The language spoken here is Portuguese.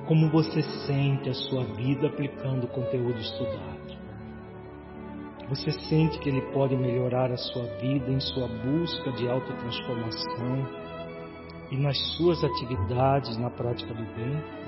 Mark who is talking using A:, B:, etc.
A: Como você sente a sua vida aplicando o conteúdo estudado? Você sente que ele pode melhorar a sua vida em sua busca de autotransformação e nas suas atividades na prática do bem?